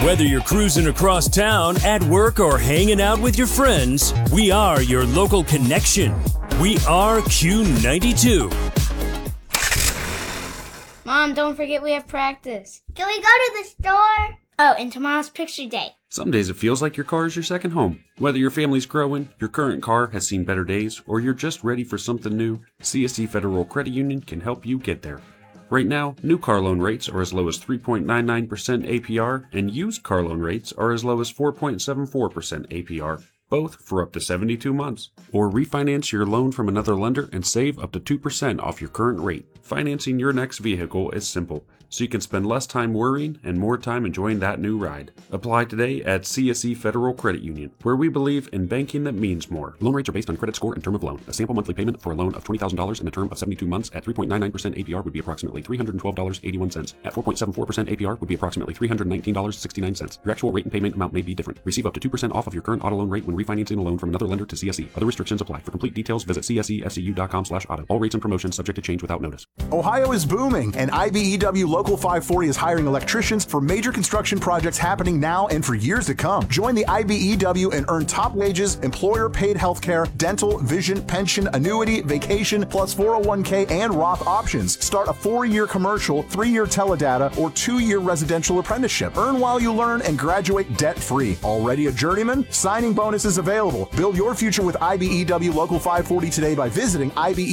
Whether you're cruising across town, at work, or hanging out with your friends, we are your local connection. We are Q92. Mom, don't forget we have practice. Can we go to the store? Oh, and tomorrow's picture day. Some days it feels like your car is your second home. Whether your family's growing, your current car has seen better days, or you're just ready for something new, CSE Federal Credit Union can help you get there. Right now, new car loan rates are as low as 3.99% APR, and used car loan rates are as low as 4.74% APR, both for up to 72 months. Or refinance your loan from another lender and save up to 2% off your current rate. Financing your next vehicle is simple, so you can spend less time worrying and more time enjoying that new ride. Apply today at CSE Federal Credit Union, where we believe in banking that means more. Loan rates are based on credit score and term of loan. A sample monthly payment for a loan of $20,000 in a term of 72 months at 3.99% APR would be approximately $312.81. At 4.74% APR would be approximately $319.69. Your actual rate and payment amount may be different. Receive up to 2% off of your current auto loan rate when refinancing a loan from another lender to CSE. Other restrictions apply. For complete details, visit csefcu.com/auto. All rates and promotions subject to change without notice. Ohio is booming, and IBEW Local 540 is hiring electricians for major construction projects happening now and for years to come. Join the IBEW and earn top wages, employer-paid health care, dental, vision, pension, annuity, vacation, plus 401k and Roth options. Start a 4-year commercial, 3-year teledata, or 2-year residential apprenticeship. Earn while you learn and graduate debt-free. Already a journeyman? Signing bonuses available. Build your future with IBEW Local 540 today by visiting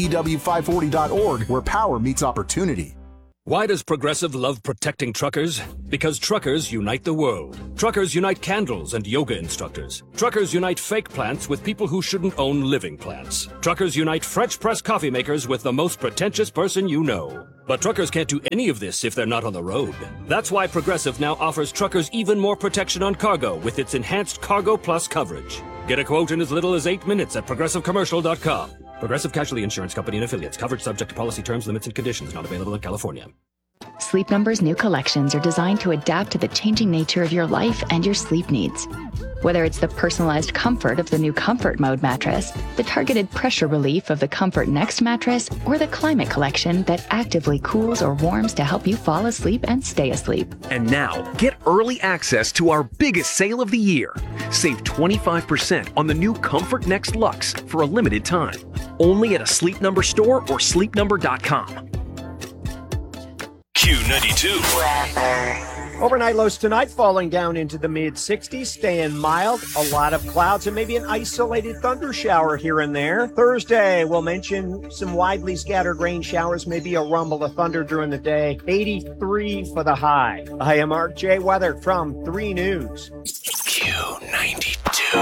IBEW540.org, where power meets opportunity. Why does Progressive love protecting truckers? Because truckers unite the world. Truckers unite candles and yoga instructors. Truckers unite fake plants with people who shouldn't own living plants. Truckers unite French press coffee makers with the most pretentious person you know. But truckers can't do any of this if they're not on the road. That's why Progressive now offers truckers even more protection on cargo with its enhanced Cargo Plus coverage. Get a quote in as little as 8 minutes at ProgressiveCommercial.com. Progressive Casualty Insurance Company and Affiliates. Coverage subject to policy terms, limits, and conditions. Not available in California. Sleep Number's new collections are designed to adapt to the changing nature of your life and your sleep needs. Whether it's the personalized comfort of the new Comfort Mode mattress, the targeted pressure relief of the Comfort Next mattress, or the Climate Collection that actively cools or warms to help you fall asleep and stay asleep. And now, get early access to our biggest sale of the year. Save 25% on the new Comfort Next Luxe for a limited time. Only at a Sleep Number store or sleepnumber.com. Q92. Overnight lows tonight falling down into the mid-60s, staying mild, a lot of clouds, and maybe an isolated thunder shower here and there. Thursday, we'll mention some widely scattered rain showers, maybe a rumble of thunder during the day. 83 for the high. I am Mark J. Weather from 3 News. Q92.